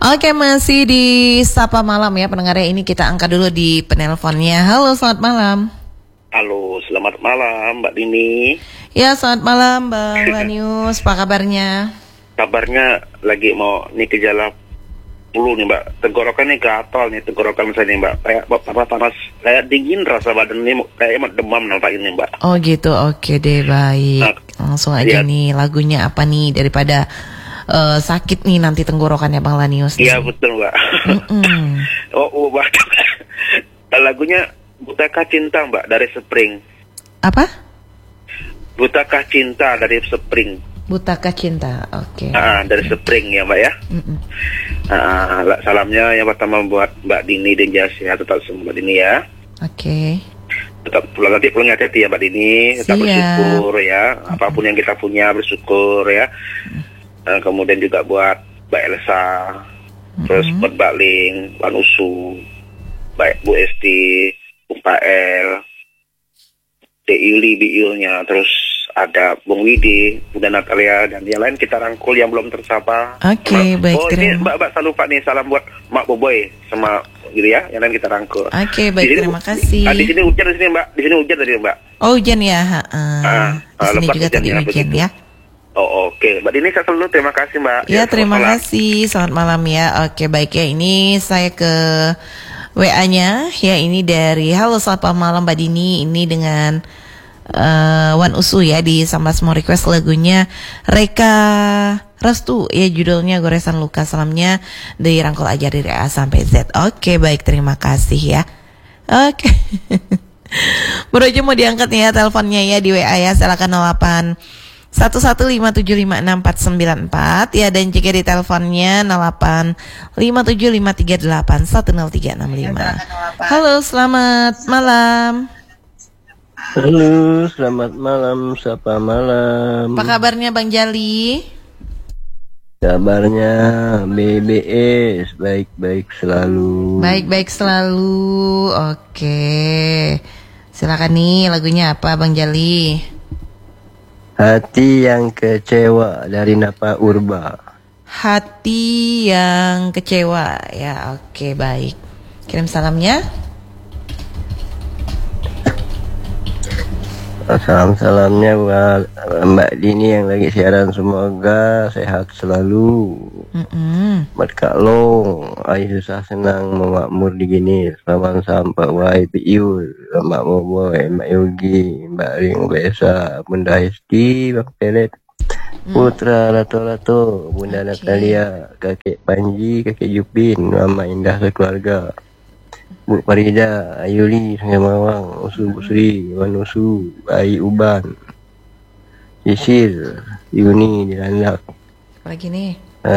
Oke, masih di Sapa Malam ya pendengarnya. Ini kita angkat dulu di penelponnya. Halo, selamat malam. Halo, selamat malam Mbak Dini. Ya, selamat malam Bang Lanius. Apa kabarnya? Kabarnya lagi mau nih gejala flu nih Mbak. Tenggorokan nih gatal nih tenggorokan saya nih Mbak. Kayak panas, kayak dingin rasa badan ini, kayak demam nampak ini Mbak. Oh gitu, oke deh, baik. Langsung aja nih lagunya apa nih daripada sakit nih nanti tenggorokannya Bang Lanius. Iya betul Mbak. Oh Mbak. Lagunya Butakah Cinta Mbak dari Spring. Apa? Butakah Cinta dari Spring. Butakah Cinta, oke. Dari Spring ya Mbak ya. Salamnya yang pertama buat Mbak Dini dan Jasya, tetap semua Mbak Dini ya. Oke. Tetap nanti pulang hati-hati ya Mbak Dini. Tetap bersyukur ya. Apapun yang kita punya bersyukur ya. Kemudian juga buat Mbak Elsa, terus buat Mbak Ling, Mbak Nusu, baik Bu Esti, Bung Pael, Dek Yuli, Biulnya, terus ada Bung Widi, Bunda Natalia, dan yang lain kita rangkul yang belum tersapa. Oke, baik. Oh ini Mbak saya lupa nih, salam buat Mak Boboy sama gitu ya, yang lain kita rangkul. Oke, baik, terima kasih. Di sini hujan di sini Mbak, di sini hujan tadi Mbak. Oh hujan ya, di sini juga tadi hujan ya. Oh oke. Mbak Dini saya selalu terima kasih Mbak. Ya terima kasih, selamat malam ya. Oke baik ya, ini saya ke WA-nya ya, ini dari halo selamat malam Mbak Dini, ini dengan Wan Usu ya di Sambas mau request lagunya Reka Restu ya, judulnya Goresan Luka. Salamnya dari Rangkul Ajar dari A sampai Z. Oke baik, terima kasih ya. Oke. Baru aja mau diangkat nih ya teleponnya ya di WA ya, silakan 08 115756494 ya, dan jika di teleponnya 085753810365. Halo, selamat malam. Halo, selamat malam, Sapa Malam. Apa kabarnya Bang Jali? Kabarnya BBS, baik-baik selalu. Baik-baik selalu. Oke. Silakan nih, lagunya apa Bang Jali? Hati yang kecewa dari Napa Urba. Hati yang kecewa ya, oke baik. Kirim salamnya. Salam-salamnya buat Mbak Dini yang lagi siaran, semoga sehat selalu. Buat Kak Long, ayo susah senang memakmur di gini. Selamat sampai Wai Piul, Mbak Moboy, Mbak Yogi, Mbak Ring, Mbak Esa, Bunda Hesti, Mbak Pelet, Putra Lato-Lato, Bunda Natalia, Kakek Panji, Kakek Jupin, Mama Indah sekeluarga, Bu Farida, Ayuli, Sungai Mawang, Usu Busri, Wanusu, Bayi Uban, Sisil, Yuni di Landak. Lagi nih.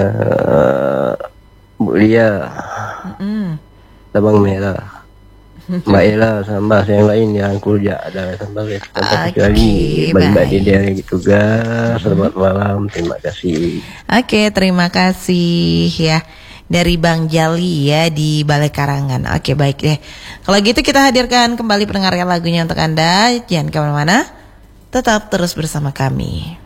Bu Lia, Tabang Merah, Mbak Ella, Sambas yang lain yang kerja ada Sambas kecuali Mbak Dede lagi tugas. Selamat malam, terima kasih. Oke, terima kasih ya. Dari Bang Jali ya di Balai Karangan. Oke baik deh. Kalau gitu kita hadirkan kembali pendengarkan lagunya untuk Anda. Jangan kemana-mana, tetap terus bersama kami.